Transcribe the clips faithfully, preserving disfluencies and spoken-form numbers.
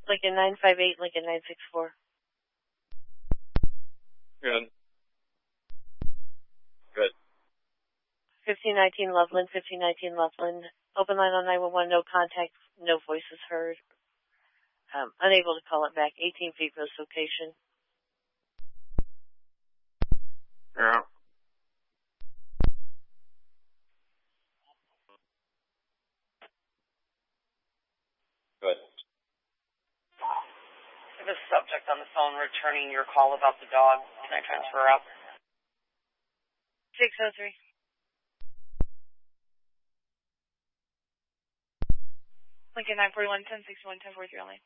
Lincoln nine five eight, Lincoln nine six four. Good. Good. fifteen nineteen Loveland, fifteen nineteen Loveland. Open line on nine one one, no contact, no voices heard. Um, unable to call it back, eighteen feet post location. Yeah. Good. The subject on the phone returning your call about the dog. Can I transfer up? six oh three. Lincoln nine forty-one, ten sixty-one, ten forty-three only.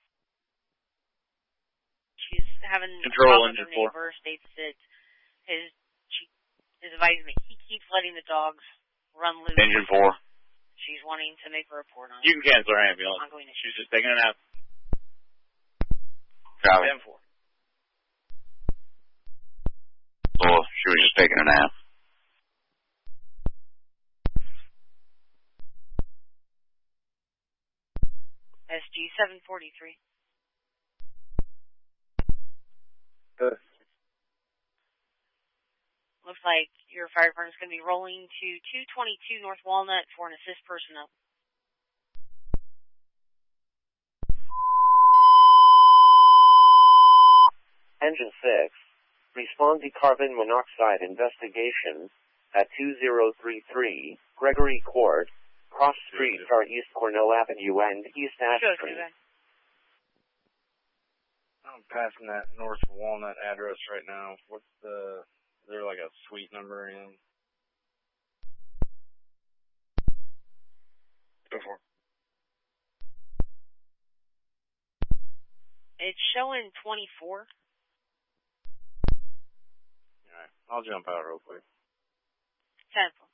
She's having Control a problem with her engine four. neighbor, states that his, she, his advisement, he keeps letting the dogs run loose. Engine four. She's wanting to make a report on it. You can cancel her ambulance. Ongoing issue. She's just taking a nap. Copy. ten four. Well, she was just taking a nap. S G seven forty-three. Good. Looks like your fire department's going to be rolling to two twenty-two North Walnut for an assist personnel. Engine six, respond to carbon monoxide investigation at two zero three three Gregory Court, Cross Street, or East Cornell Avenue and East Ash Sure, Street. Susan. I'm passing that North Walnut address right now. What's the, is there like a suite number in? Go for it. It's showing twenty-four. Alright, I'll jump out real quick. ten four.